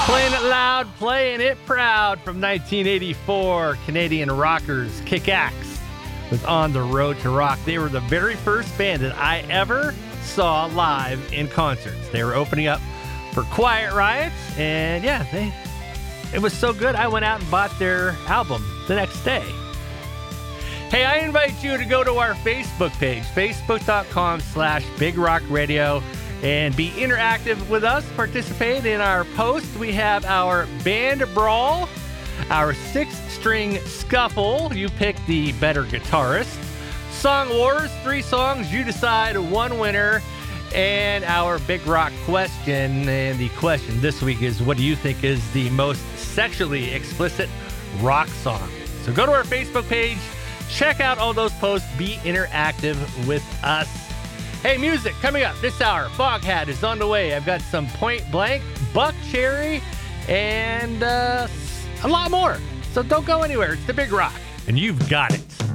Playing it loud, playing it proud from 1984. Canadian rockers Kick-Axe was On the Road to Rock. They were the very first band that I ever saw live in concerts. They were opening up for Quiet Riot, and yeah, it was so good I went out and bought their album the next day. Hey, I invite you to go to our Facebook page, facebook.com/Big Rock Radio, and be interactive with us. Participate in our post. We have our band brawl, our 6-string scuffle. You pick the better guitarist. Song wars, 3 songs. You decide one winner. And our Big Rock question. And the question this week is, what do you think is the most sexually explicit rock song? So go to our Facebook page. Check out all those posts. Be interactive with us. Hey, music coming up this hour. Foghat is on the way. I've got some Point Blank, Buckcherry, and a lot more. So don't go anywhere. It's the Big Rock, and you've got it.